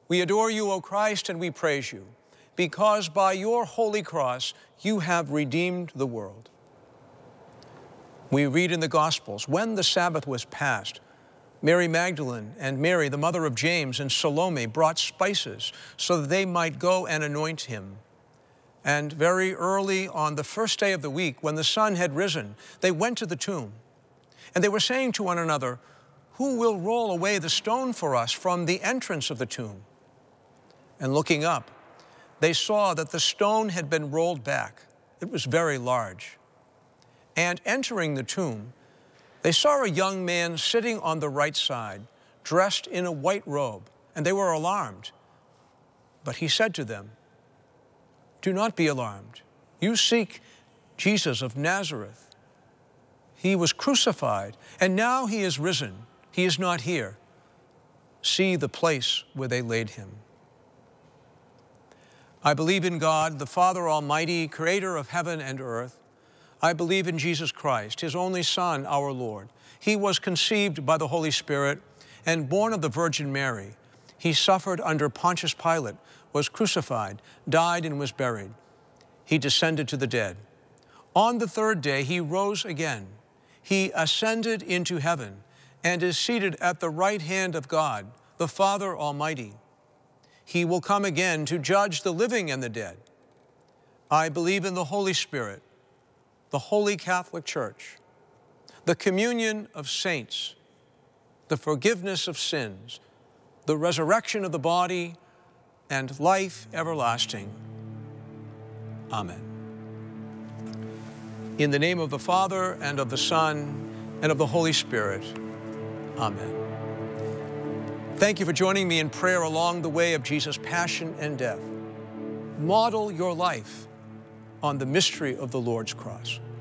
We adore you, O Christ, and we praise you, because by your holy cross you have redeemed the world. We read in the Gospels, when the Sabbath was past, Mary Magdalene and Mary, the mother of James, and Salome brought spices so that they might go and anoint him. And very early on the first day of the week, when the sun had risen, they went to the tomb. And they were saying to one another, "Who will roll away the stone for us from the entrance of the tomb?" And looking up, they saw that the stone had been rolled back. It was very large. And entering the tomb, they saw a young man sitting on the right side, dressed in a white robe, and they were alarmed. But he said to them, "Do not be alarmed. You seek Jesus of Nazareth. He was crucified, and now he is risen. He is not here. See the place where they laid him." I believe in God, the Father Almighty, creator of heaven and earth. I believe in Jesus Christ, his only Son, our Lord. He was conceived by the Holy Spirit and born of the Virgin Mary. He suffered under Pontius Pilate, was crucified, died, and was buried. He descended to the dead. On the third day, he rose again. He ascended into heaven and is seated at the right hand of God, the Father Almighty. He will come again to judge the living and the dead. I believe in the Holy Spirit, the Holy Catholic Church, the communion of saints, the forgiveness of sins, the resurrection of the body, and life everlasting. Amen. In the name of the Father, and of the Son, and of the Holy Spirit. Amen. Thank you for joining me in prayer along the way of Jesus' passion and death. Model your life on the mystery of the Lord's cross.